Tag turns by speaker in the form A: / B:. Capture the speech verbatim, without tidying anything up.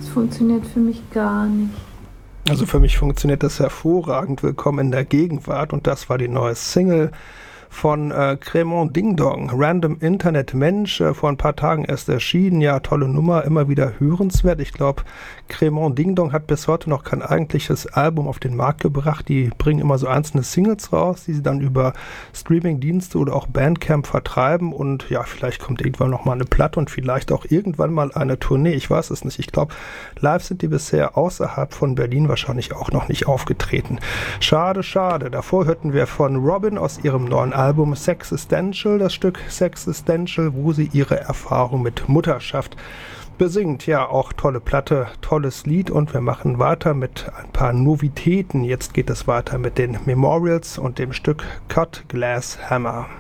A: funktioniert für mich gar nicht.
B: Also für mich funktioniert das hervorragend. Willkommen in der Gegenwart. Und das war die neue Single von äh, Cremant Ding Dong, Random Internet Mensch, äh, vor ein paar Tagen erst erschienen. Ja, tolle Nummer, immer wieder hörenswert. Ich glaube, Cremant Ding Dong hat bis heute noch kein eigentliches Album auf den Markt gebracht. Die bringen immer so einzelne Singles raus, die sie dann über Streamingdienste oder auch Bandcamp vertreiben. Und ja, vielleicht kommt irgendwann noch mal eine Platte und vielleicht auch irgendwann mal eine Tournee. Ich weiß es nicht. Ich glaube, live sind die bisher außerhalb von Berlin wahrscheinlich auch noch nicht aufgetreten. Schade, schade. Davor hörten wir von Robin aus ihrem neuen Album Sexistential, das Stück Sexistential, wo sie ihre Erfahrung mit Mutterschaft besingt. Ja, auch tolle Platte, tolles Lied, und wir machen weiter mit ein paar Novitäten. Jetzt geht es weiter mit den Memorials und dem Stück Cut Glass Hammer.